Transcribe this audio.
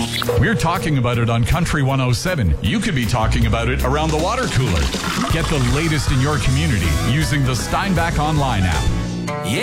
We're talking about it on Country 107. You could be talking about it around the water cooler. Get the latest in your community using the Steinbach Online app. Yeah.